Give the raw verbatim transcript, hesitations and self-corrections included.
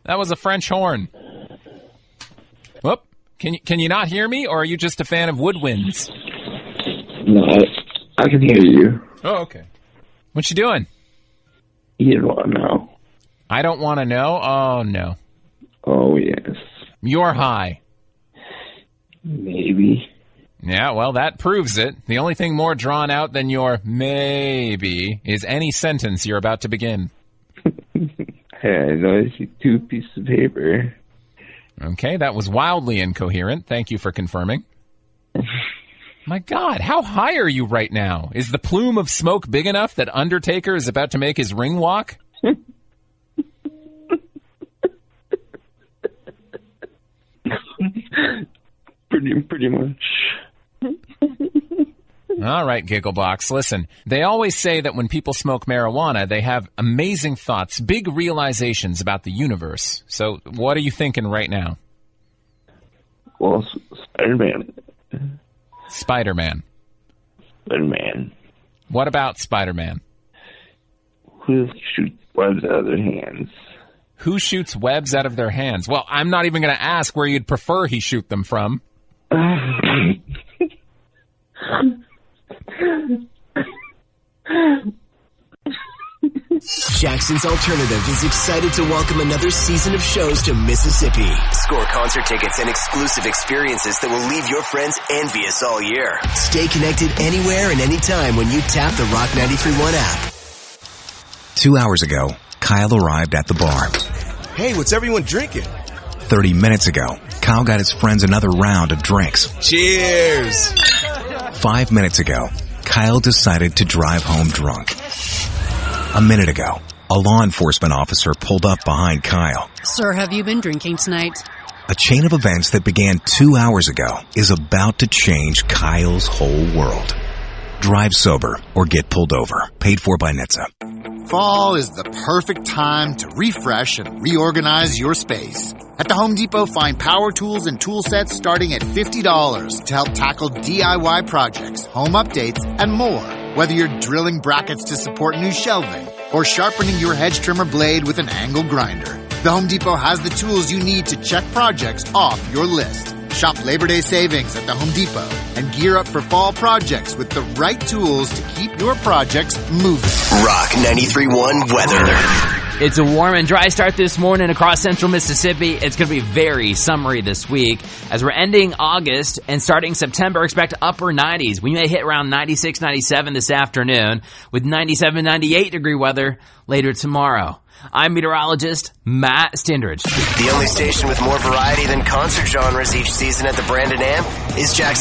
That was a French horn. Whoop. Can you, can you not hear me, or are you just a fan of woodwinds? No, I, I can hear you. Oh, okay. What you doing? You don't want to know. I don't want to know? Oh, no. Oh, yes. You're high. Maybe. Yeah, well, that proves it. The only thing more drawn out than your maybe is any sentence you're about to begin. Hey, I noticed you two pieces of paper. Okay, that was wildly incoherent. Thank you for confirming. My God, how high are you right now? Is the plume of smoke big enough that Undertaker is about to make his ring walk? pretty, pretty much. All right, Gigglebox. Listen, they always say that when people smoke marijuana, they have amazing thoughts, big realizations about the universe. So what are you thinking right now? Well, Spider-Man. Spider-Man. Spider-Man. What about Spider-Man? Who shoots webs out of their hands? Who shoots webs out of their hands? Well, I'm not even going to ask where you'd prefer he shoot them from. Jackson's Alternative is excited to welcome another season of shows to Mississippi. Score concert tickets and exclusive experiences that will leave your friends envious all year. Stay connected anywhere and anytime when you tap the Rock ninety-three point one app. Two hours ago, Kyle arrived at the bar. Hey, what's everyone drinking? Thirty minutes ago, Kyle got his friends another round of drinks. Cheers! Five minutes ago, Kyle decided to drive home drunk. A minute ago, a law enforcement officer pulled up behind Kyle. Sir, have you been drinking tonight? A chain of events that began two hours ago is about to change Kyle's whole world. Drive sober or get pulled over. Paid for by N H T S A. Fall is the perfect time to refresh and reorganize your space. At the Home Depot, find power tools and tool sets starting at fifty dollars to help tackle D I Y projects, home updates, and more. Whether you're drilling brackets to support new shelving or sharpening your hedge trimmer blade with an angle grinder, the Home Depot has the tools you need to check projects off your list. Shop Labor Day savings at the Home Depot and gear up for fall projects with the right tools to keep your projects moving. Rock ninety-three point one weather. It's a warm and dry start this morning across central Mississippi. It's going to be very summery this week. As we're ending August and starting September, expect upper nineties. We may hit around ninety-six, ninety-seven this afternoon with ninety-seven, ninety-eight degree weather later tomorrow. I'm meteorologist Matt Stindridge. The only station with more variety than concert genres each season at the Brandon Amp is Jackson.